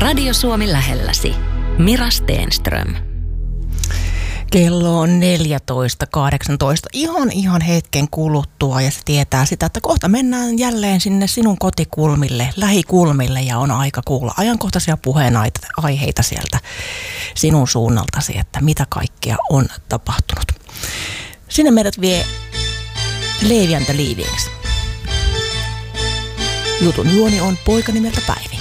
Radio Suomi lähelläsi. Mira Stenström. Kello on 14.18. Ihan hetken kuluttua ja se tietää sitä, että kohta mennään jälleen sinne sinun kotikulmille, lähikulmille ja on aika kuulla ajankohtaisia puheenaiheita sieltä sinun suunnaltasi, että mitä kaikkea on tapahtunut. Sinne meidät vie Leevi and the Leavings. Jutun juoni on poika nimeltä Päivi.